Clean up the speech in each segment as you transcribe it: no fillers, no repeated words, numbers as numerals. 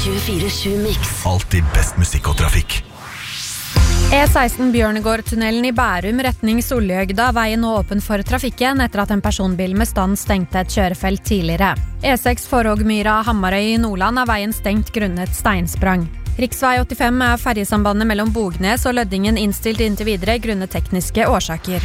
24/7 Mix. Alltid best musikk og trafikk. E16 Bjørnegårdtunnelen i Bærum retning Sollihøgda, veien nå åpen for trafikken etter at en personbil med stand stengte et kjørefelt tidligere. E6 Forhågmyra Hamarøy i Nordland veien stengt grunnet steinsprang. Riksvei 85 ferjesambandet mellom Bognes og Løddingen innstilt inntil videre grunnet tekniske årsaker.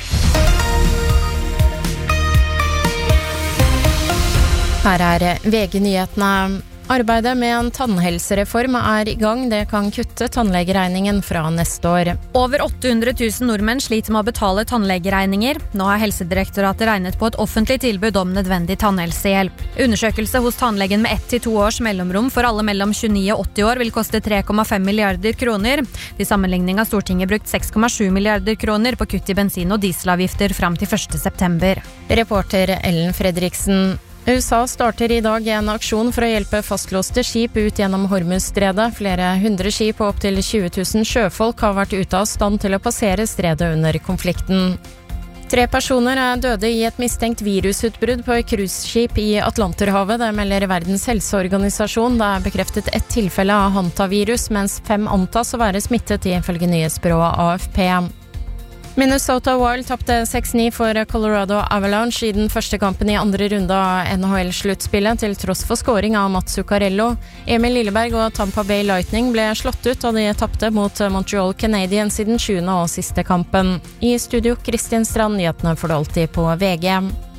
Her VG-nyhetene. Arbeidet med en tannhelsereform i gang. Det kan kutte tannlegeregningen fra neste år. Over 800 000 nordmenn sliter med å betale tannlegeregninger. Nå har Helsedirektoratet regnet på et offentlig tilbud om nødvendig tannhelsehjelp. Undersøkelse hos tannlegen med 1-2 års mellomrom for alle mellom 29 og 80 år vil koste 3,5 milliarder kroner. Til sammenligning har Stortinget brukt 6,7 milliarder kroner på kutt i bensin- og dieselavgifter fram til 1. september. Reporter Ellen Fredriksen. USA starter i dag en aksjon for å hjelpe fastlåste skip ut gjennom Hormuzstredet. Flere 100 skip og opp til 20 000 sjøfolk har vært ute av stand til å passere stredet under konflikten. 3 personer døde i et mistenkt virusutbrudd på et cruiseskip i Atlanterhavet. Det melder Verdens helseorganisasjon. Det bekreftet et tilfelle av hantavirus, mens 5 antas å være smittet ifølge nyhetsbyrået AFP. Minnesota Wild tapte 6-9 for Colorado Avalanche i den første kampen i andre runde av NHL-sluttspillet, til tross for scoring av Mats Zuccarello. Emil Lilleberg og Tampa Bay Lightning ble slått ut da de tapte mot Montreal Canadiens i den 7. og siste kampen. I studio Kristian Strand, nyhetene får du alltid på VG.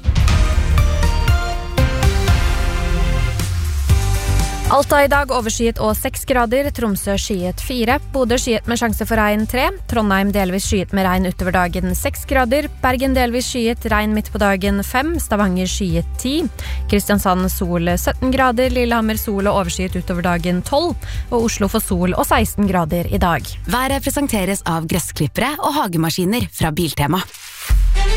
Alta i dag overskyet og 6 grader, Tromsø skyet 4, Bodø skyet med sjanse for regn 3, Trondheim delvis skyet med regn utover dagen 6 grader, Bergen delvis skyet, regn midt på dagen 5, Stavanger skyet 10, Kristiansand sol 17 grader, Lillehammer sol og overskyet utover dagen 12, og Oslo får sol og 16 grader i dag. Været presenteres av gressklippere og hagemaskiner fra Biltema.